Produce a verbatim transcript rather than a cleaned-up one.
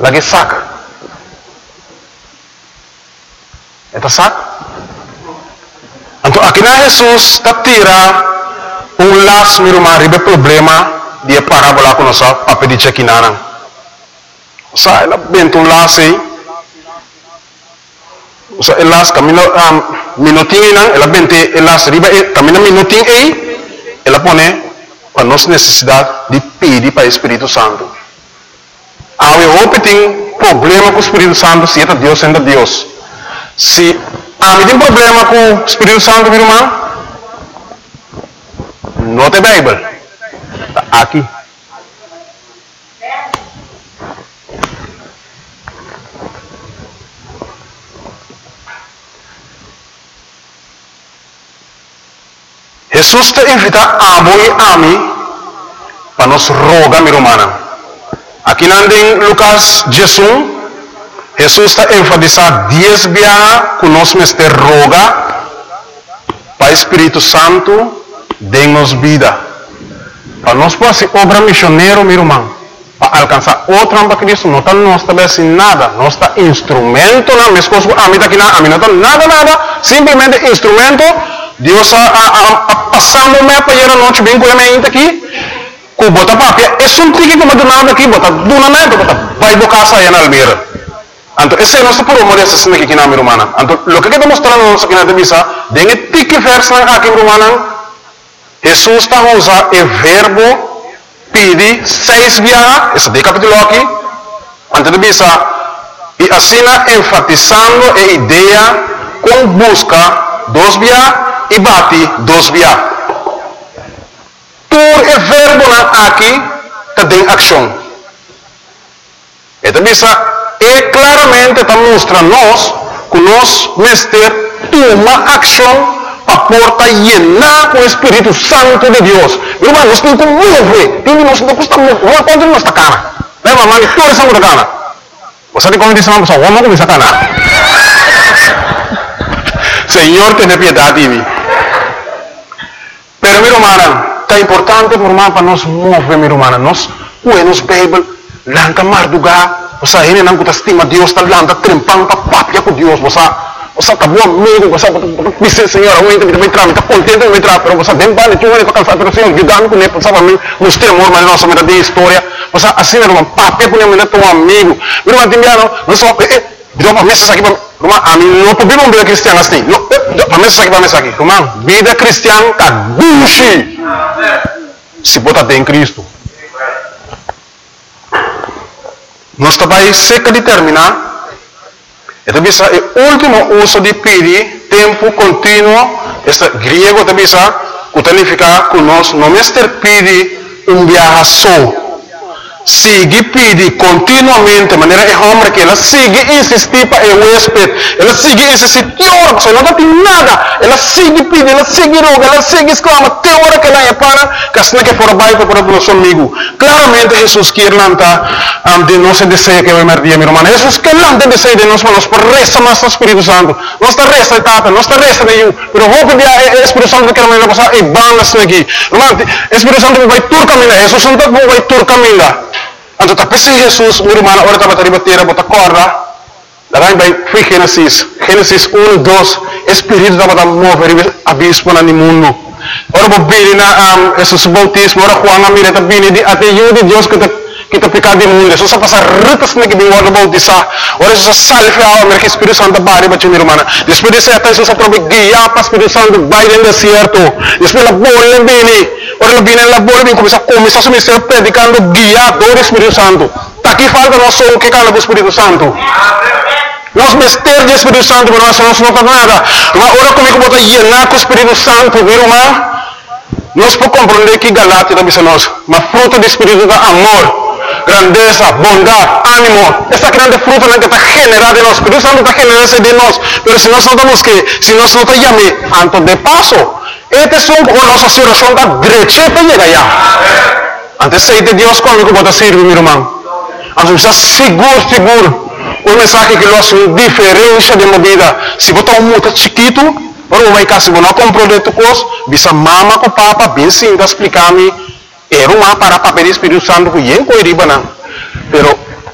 lagi sak. Eta sak. Anto akina Jesus tatira un las miruma ribe problema dia parabola kuno sa pape di cekinanang. Sa ela bento un las ei. Sa elas kamino um, minuting nang ela bente elas ribe e kamino minuting ei ela pone para nossa necessidade de pedir para o Espírito Santo. Há um tem problema com o Espírito Santo se é Deus sendo Deus. Se há um problema com o Espírito Santo, meu irmão, não tem Bíblia. Está aqui. Jesus te invita a amo e ami para nos rogar, meu irmão. Aqui em Lucas Jesus, Jesus está enfatizando dez vezes que nós mestre roga para o Espírito Santo dê-nos vida. Para nós poder obra missioneiro, meu irmão, para alcançar outra para Cristo, não está nós também sem nada, nós está instrumento, não, minhas coisas, a mim está aqui, a mim não está nada, nada, simplesmente instrumento. Deus a, a, a passando me para ir a noite bem com a minha aqui, com bota papia, é só um tique que me dá nada aqui, bota duna nada, bota vai bocar essa aí na albeira. Então esse é nosso problema dessa cena aqui na minha irmã. Então o que está mostrando nós aqui na divisa, dengue tique verso aqui minha irmã, Jesus está usando o verbo pedir seis vezes, esse de capítulo aqui, antes de divisa, e assim enfatizando a ideia com busca dos vezes e bate dos vezes. Por o verbo aqui tem ação. Então, é claramente está mostrando nós que nós mestre toma ação para porta llenar com o Espírito Santo de Deus. Meu irmão, nós temos que mover. Nós não custa mover. Vamos contra nossa cara. Lembra, mano, toda essa muda cara. Você tem como dizer uma pessoa, vamos começar a cara. Senhor, tenha piedade de mim. Pero, meu irmão, é importante para nós mover, meu irmão. Nós, nos Bíblia, lanca mardugar. Você ainda não estima Deus, está lanca trempando, está papia com Deus. Você está bom amigo, você diz, Senhor, eu ainda me entrar, está contente me entrar, pero você tem vale, tu vai cansar, pero Senhor, ajudando com ele, pensava mim, nos temor, mas não somente de história. Você assim, meu irmão, papia com ele, teu amigo. Meu irmão, Timiano, não só, deu uma mesa aqui, irmão, a mim não podemos uma vida cristã assim. Uma mesa aqui, uma mesa aqui, irmão, vida cristã está gucci. Se bota em Cristo. Nós também seca de terminar. Então, é o último uso de pedir, tempo contínuo. Este grego também que significa que nós não mestre pedir um viaje só. Sigue pedir continuamente, de maneira é homem que ela sigue insistir para o huésped, ela sigue insistir, que hora, você não tem nada, ela sigue pedir, ela sigue roga, ela sigue exclama, até hora que ela é para, que assim que for baixo para o nosso amigo. Claramente Jesus quer lançar um, de nosso desejo que vai merdir, meu irmão. Jesus quer lançar desejo de nós, mas por resta nosso Espírito Santo, nossa resta etapa, nossa resta de eu, pero vou pedir ao Espírito Santo que ela vai passar e banda assim aqui. Irmão, o Espírito Santo vai tur caminhar, Jesus Santo vai tur caminhar. Então, tapi si Jesus, meu irmão, ora estava a bater, bota corda. Daí vai, foi Gênesis, Gênesis um, dois, Espírito estava a mover abismo no mundo. Ora, vou vir na Jesus bautismo, ora, Juan, a mira, também, até eu de Deus que kita pecado do mundo. Jesus passa ritas na que vem ora bautizar. Ora, Jesus salve a alma que Espírito Santo bari para meu irmão. Depois de ser até Jesus aprove guiar para Espírito Santo vai no deserto. Depois la bola vem, ora la vem la bola vem começa começa a ser predicando guiar do Espírito Santo. Tá aqui falta nós só que cala do Espírito Santo. Nós mestre de Espírito Santo, mas nós não faz nada. Mas ora comigo bota llenar com o Espírito Santo, meu irmão. Nós podemos compreender que Galatia também nós, mas fruto do Espírito é amor, grandeza, bondade, ânimo. Essa grande fruta que está generada em nós. O Espírito Santo está generando de nós. Mas se nós não estamos que, se nós não estamos chamando, antes de passo, este é a nossa situação da direita para chegar lá. Antes de Deus comigo pode servir, meu irmão. Antes de seguro, seguro. Um mensagem que nós uma diferença de movida. Se botar um muito chiquito, ora vai cá, se você não comprou de tu coisa, bisa mama com papa, bem sim, explicar-me. Era uma para papel do Espírito Santo que ia com ele, não. Pero